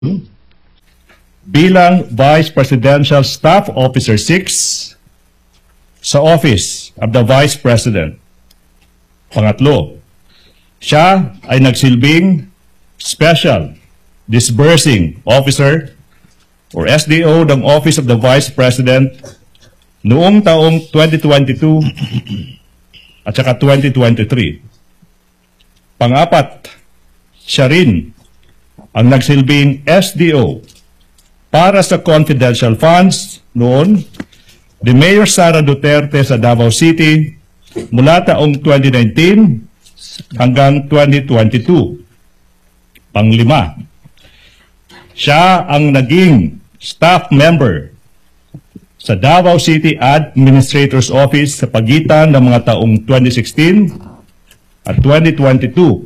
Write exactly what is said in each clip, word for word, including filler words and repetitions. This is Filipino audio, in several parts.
bilang Vice Presidential Staff Officer six sa Office of the Vice President. Pangatlo, siya ay nagsilbing Special Disbursing Officer or S D O ng Office of the Vice President noong taong twenty twenty-two at saka twenty twenty-three. Pang-apat, siya rin ang nagsilbing S D O para sa confidential funds noon ni Mayor Sara Duterte sa Davao City mula taong twenty nineteen hanggang twenty twenty-two. Panglima, siya ang naging staff member sa Davao City Administrator's Office sa pagitan ng mga taong twenty sixteen at twenty twenty-two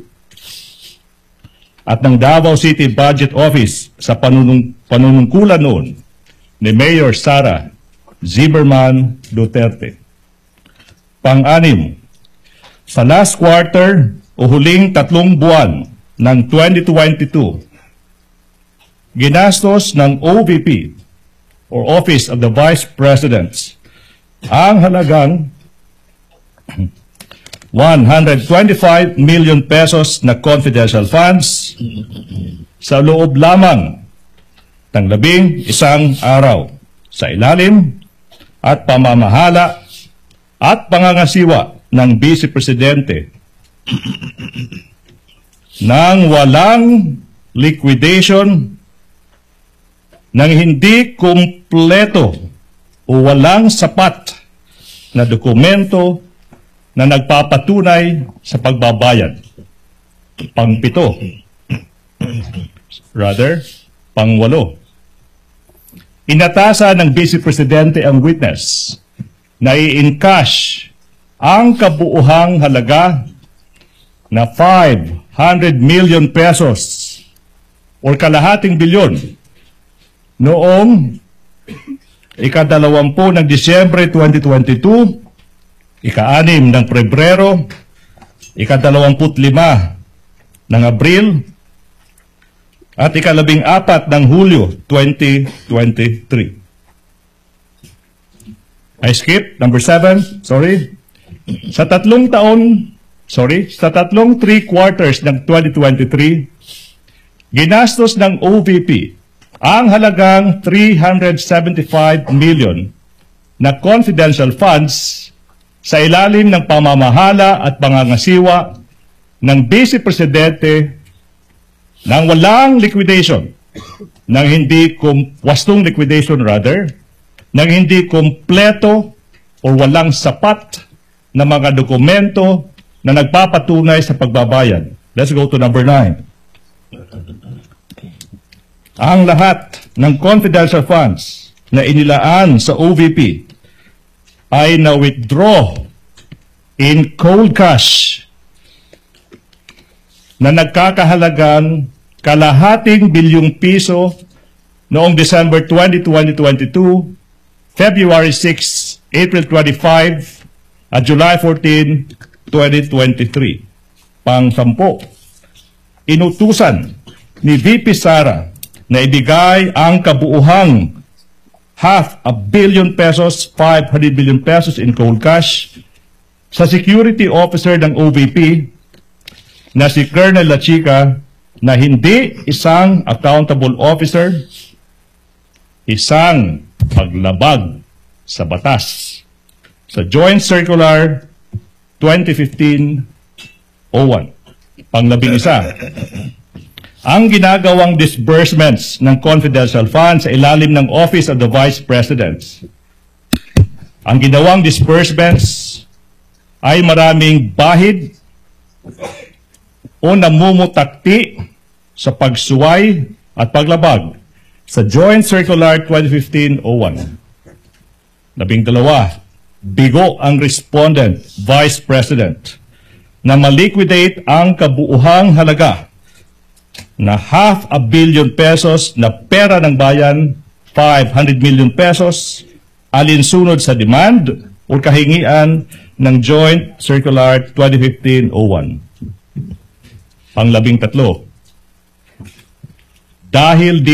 at ng Davao City Budget Office sa panunung panunungkulan noon ni Mayor Sara Zimmerman Duterte. Pang-anim, sa last quarter o huling tatlong buwan ng twenty twenty-two, ginastos ng O V P or Office of the Vice President ang halagang one hundred twenty-five million pesos na confidential funds sa loob lamang ng labing isang araw sa ilalim at pamamahala at pangangasiwa ng Vice Presidente nang walang liquidation, nang hindi kumpleto o walang sapat na dokumento na nagpapatunay sa pagbabayad. Pang-pito. Rather, pang-walo. Inatasan ng Vice Presidente ang witness na i-encash ang kabuuhang halaga na five hundred million pesos or kalahating bilyon noong ikadalawampu ng Disyembre twenty twenty-two, ika-anim ng Pebrero, ikadalawamput lima ng Abril, at ikalabing apat ng Hulyo twenty twenty-three. I skip number seven, sorry. Sa tatlong taon, sorry, sa tatlong three quarters ng twenty twenty-three, ginastos ng O V P ang halagang three hundred seventy-five million na confidential funds sa ilalim ng pamamahala at pangangasiwa ng Vice Presidente nang walang liquidation, nang hindi kum, wastong liquidation rather, nang hindi kompleto o walang sapat na mga dokumento na nagpapatunay sa pagbabayad. Let's go to number nine. Ang lahat ng confidential funds na inilaan sa O V P ay na-withdraw in cold cash na nagkakahalagang kalahating bilyong piso noong December twentieth, twenty twenty-two, February sixth, April twenty-fifth, at July fourteenth, twenty twenty-three. Pang-sampo, inutusan ni V P Sara na ibigay ang kabuuhang half a billion pesos, five hundred billion pesos in cold cash sa security officer ng O V P na si Colonel Lachica na hindi isang accountable officer, isang paglabag sa batas. Sa Joint Circular twenty fifteen oh one, panglabing isa, ang ginagawang disbursements ng confidential funds sa ilalim ng Office of the Vice President. Ang ginawang disbursements ay maraming bahid o namumutakti sa pagsuway at paglabag sa Joint Circular twenty fifteen oh one. Labing dalawa, bigo ang respondent, Vice President, na maliquidate ang kabuuhang halaga na half a billion pesos na pera ng bayan, five hundred million pesos, alinsunod sa demand o kahingian ng Joint Circular twenty fifteen oh one. Panglabing tatlo, dahil